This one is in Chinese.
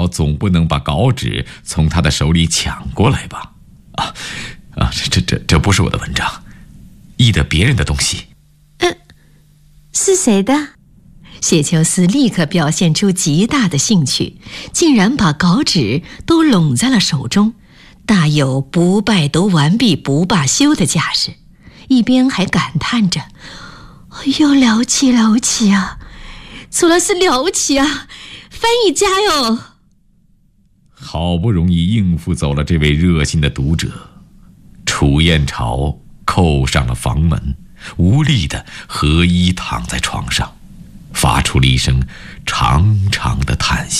老总不能把稿纸从他的手里抢过来吧？这不是我的文章，译的别人的东西。 是谁的？谢秋思立刻表现出极大的兴趣，竟然把稿纸都拢在了手中，大有不拜读完毕不罢休的架势，一边还感叹着：“哎呦，了不起了不起啊！楚老师了不起啊，翻译家哟！” 好不容易应付走了这位热心的读者，楚燕朝扣上了房门，无力地合衣躺在床上，发出了一声长长的叹息。